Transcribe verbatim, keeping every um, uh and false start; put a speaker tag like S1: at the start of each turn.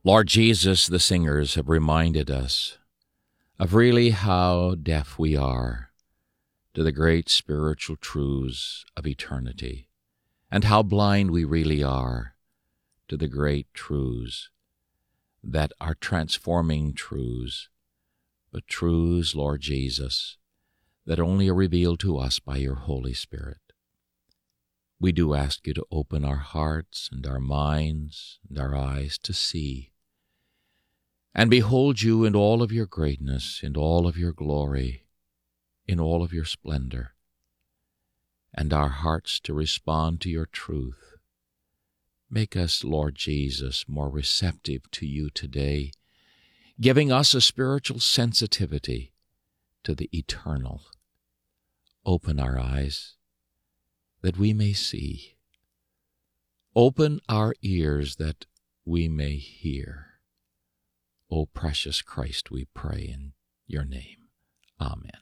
S1: Lord Jesus, the singers have reminded us of really how deaf we are to the great spiritual truths of eternity, and how blind we really are to the great truths that are transforming truths, but truths, Lord Jesus, that only are revealed to us by your Holy Spirit. We do ask you to open our hearts and our minds and our eyes to see and behold you in all of your greatness, in all of your glory, in all of your splendor, and our hearts to respond to your truth. Make us, Lord Jesus, more receptive to you today, giving us a spiritual sensitivity to the eternal. Open our eyes that we may see. Open our ears that we may hear. O precious Christ, we pray in your name. Amen.